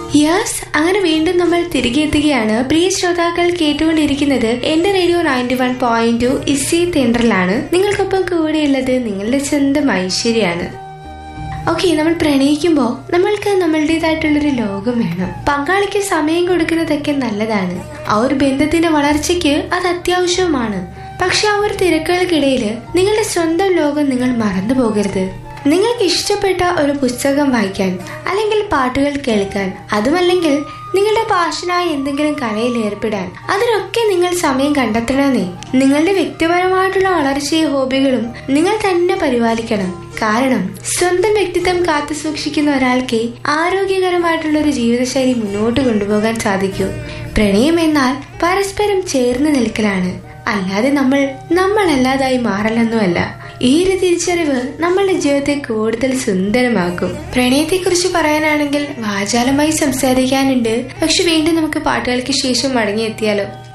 Yes, അങ്ങനെ വീണ്ടും നമ്മൾ തിരികെ എത്തുകയാണ്. പ്രിയ ശ്രോതാക്കൾ കേട്ടുകൊണ്ടിരിക്കുന്നത് എന്റെ റേഡിയോ 91.2 ഇസി സെന്ററിലാണ്. നിങ്ങൾക്കൊപ്പം കൂടെയുള്ളത് നിങ്ങളുടെ സ്വന്തം ഐശ്വര്യാണ്. ഓക്കെ, നമ്മൾ പ്രണയിക്കുമ്പോൾ നമ്മൾക്ക് നമ്മളുടേതായിട്ടുള്ളൊരു ലോകം വേണം. പങ്കാളിക്ക് സമയം കൊടുക്കുന്നതൊക്കെ നല്ലതാണ്. ആ ഒരു ബന്ധത്തിന്റെ വളർച്ചയ്ക്ക് അത് അത്യാവശ്യവുമാണ്. പക്ഷെ ആ ഒരു തിരക്കുകൾക്കിടയിൽ നിങ്ങളുടെ സ്വന്തം ലോകം നിങ്ങൾ മറന്നു പോകരുത്. നിങ്ങൾക്ക് ഇഷ്ടപ്പെട്ട ഒരു പുസ്തകം വായിക്കാൻ, അല്ലെങ്കിൽ പാട്ടുകൾ കേൾക്കാൻ, അതുമല്ലെങ്കിൽ നിങ്ങളുടെ പാഷനായ എന്തെങ്കിലും കലയിൽ ഏർപ്പെടാൻ, അതിനൊക്കെ നിങ്ങൾ സമയം കണ്ടെത്തണമെന്നേ. നിങ്ങളുടെ വ്യക്തിപരമായിട്ടുള്ള വളർച്ചയും ഹോബികളും നിങ്ങൾ തന്നെ പരിപാലിക്കണം. കാരണം സ്വന്തം വ്യക്തിത്വം കാത്തു സൂക്ഷിക്കുന്ന ഒരാൾക്ക് ആരോഗ്യകരമായിട്ടുള്ള ഒരു ജീവിതശൈലി മുന്നോട്ട് കൊണ്ടുപോകാൻ സാധിക്കൂ. പ്രണയം എന്നാൽ പരസ്പരം ചേർന്ന് നിൽക്കലാണ്, അല്ലാതെ നമ്മളല്ലാതായി മാറലെന്നുമല്ല. ഈ ഒരു തിരിച്ചറിവ് നമ്മളുടെ ജീവിതത്തെ കൂടുതൽ സുന്ദരമാക്കും. പ്രണയത്തെ കുറിച്ച് പറയാനാണെങ്കിൽ വാചാലമായി സംസാരിക്കാനുണ്ട്. പക്ഷെ വീണ്ടും നമുക്ക് പാട്ടുകൾക്ക് ശേഷം മടങ്ങിയെത്തിയാലോ?